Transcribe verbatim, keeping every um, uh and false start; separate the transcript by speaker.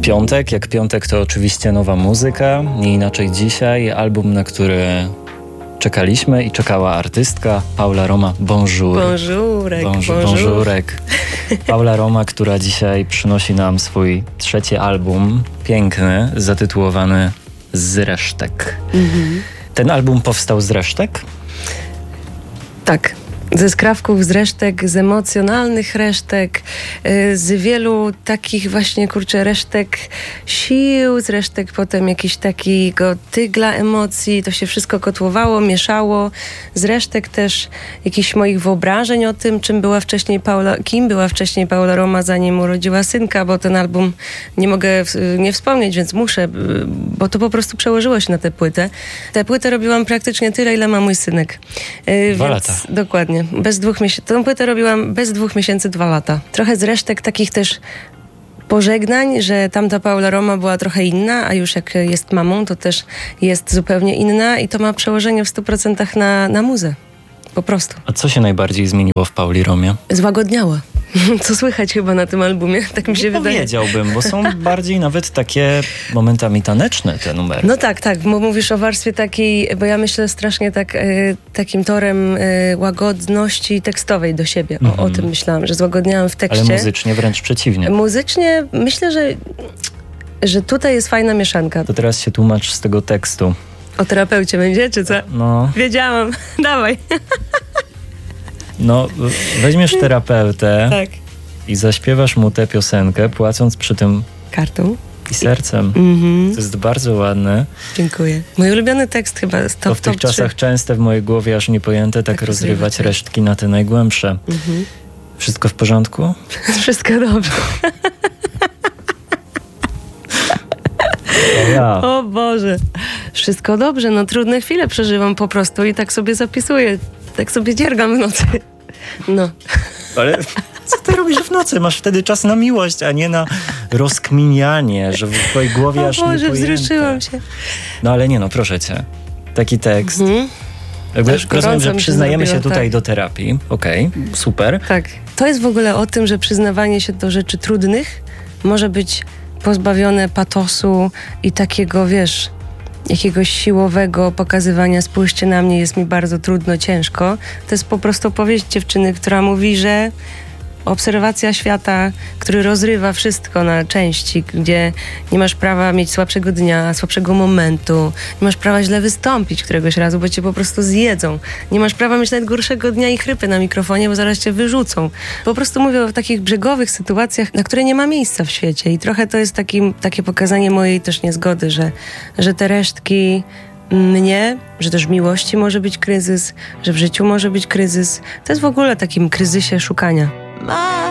Speaker 1: Piątek, jak piątek to oczywiście nowa muzyka, nie inaczej dzisiaj, album, na który czekaliśmy i czekała artystka Paula Roma. Bonjour.
Speaker 2: Bonjourek.
Speaker 1: Bonjour,
Speaker 2: bonjour.
Speaker 1: bonjourek. Paula Roma, która dzisiaj przynosi nam swój trzeci album, piękny, zatytułowany Z resztek. Mhm. Ten album powstał z resztek?
Speaker 2: Tak. Ze skrawków, z resztek, z emocjonalnych resztek, z wielu takich właśnie, kurczę, resztek sił, z resztek potem jakiś takiego tygla emocji. To się wszystko kotłowało, mieszało. Z resztek też jakichś moich wyobrażeń o tym, czym była wcześniej Paula, kim była wcześniej Paula Roma, zanim urodziła synka, bo ten album nie mogę nie wspomnieć, więc muszę, bo to po prostu przełożyło się na tę płytę. Tę płytę robiłam praktycznie tyle, ile ma mój synek.
Speaker 1: Dwa
Speaker 2: więc,
Speaker 1: lata.
Speaker 2: Dokładnie. Bez dwóch miesięcy. Tę płytę robiłam bez dwóch miesięcy, dwa lata. Trochę z resztek takich też pożegnań, że tamta Paula Roma była trochę inna, a już jak jest mamą, to też jest zupełnie inna i to ma przełożenie w stu procentach na, na muzę. Po prostu.
Speaker 1: A co się najbardziej zmieniło w Pauli Romie?
Speaker 2: Złagodniała. Co słychać chyba na tym albumie, tak mi się
Speaker 1: no,
Speaker 2: wydaje.
Speaker 1: Powiedziałbym, bo są bardziej nawet takie momentami taneczne te numery.
Speaker 2: No tak, tak, bo mówisz o warstwie takiej, bo ja myślę strasznie tak, e, takim torem e, łagodności tekstowej do siebie. O,
Speaker 1: Mhm.
Speaker 2: o tym myślałam, że złagodniałam w tekście.
Speaker 1: Ale muzycznie wręcz przeciwnie.
Speaker 2: Muzycznie myślę, że, że tutaj jest fajna mieszanka.
Speaker 1: To teraz się tłumacz z tego tekstu.
Speaker 2: O terapeucie będzie, czy co?
Speaker 1: No,
Speaker 2: Wiedziałam. Dawaj.
Speaker 1: no weźmiesz terapeutę
Speaker 2: Tak.
Speaker 1: i zaśpiewasz mu tę piosenkę, płacąc przy tym
Speaker 2: Kartą.
Speaker 1: i sercem.
Speaker 2: Mhm.
Speaker 1: To jest bardzo ładne.
Speaker 2: Dziękuję. Mój ulubiony tekst chyba jest top,
Speaker 1: To w tych
Speaker 2: top
Speaker 1: czasach
Speaker 2: trzy.
Speaker 1: częste w mojej głowie aż niepojęte tak,
Speaker 2: Tak
Speaker 1: rozrywać
Speaker 2: rozrywać
Speaker 1: resztki na te najgłębsze.
Speaker 2: Mhm.
Speaker 1: Wszystko w porządku?
Speaker 2: Wszystko dobrze.
Speaker 1: O ja.
Speaker 2: O Boże. Wszystko dobrze, no trudne chwile przeżywam po prostu i tak sobie zapisuję. Tak sobie dziergam w nocy. No.
Speaker 1: Ale co ty robisz w nocy? Masz wtedy czas na miłość, a nie na rozkminianie, że w twojej głowie
Speaker 2: O
Speaker 1: aż
Speaker 2: Boże,
Speaker 1: niepojęte.
Speaker 2: wzruszyłam się.
Speaker 1: No ale nie no, proszę cię. Taki tekst.
Speaker 2: Mhm.
Speaker 1: Jakby,
Speaker 2: Aż
Speaker 1: rozumiem,
Speaker 2: gorąco
Speaker 1: że
Speaker 2: mi się
Speaker 1: przyznajemy się
Speaker 2: zrobiło,
Speaker 1: tutaj
Speaker 2: tak.
Speaker 1: do terapii. Okej, super.
Speaker 2: Tak. To jest w ogóle o tym, że przyznawanie się do rzeczy trudnych może być pozbawione patosu i takiego, wiesz, jakiegoś siłowego pokazywania, spójrzcie na mnie, jest mi bardzo trudno, ciężko. To jest po prostu opowieść dziewczyny, która mówi, że obserwacja świata, który rozrywa wszystko na części, gdzie nie masz prawa mieć słabszego dnia, słabszego momentu, nie masz prawa źle wystąpić któregoś razu, bo cię po prostu zjedzą. Nie masz prawa mieć nawet gorszego dnia i chrypy na mikrofonie, bo zaraz cię wyrzucą. Po prostu mówię o takich brzegowych sytuacjach, na które nie ma miejsca w świecie i trochę to jest taki, takie pokazanie mojej też niezgody, że, że te resztki mnie, że też w miłości może być kryzys, że w życiu może być kryzys. To jest w ogóle takim kryzysie szukania.